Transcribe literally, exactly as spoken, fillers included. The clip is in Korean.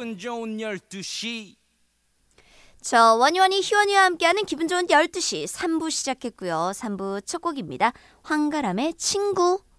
기분 좋은 열두 시. 저 원희원이 희원이와 함께하는 기분 좋은 열두 시 삼 부 시작했고요. 삼 부 첫 곡입니다. 황가람의 친구.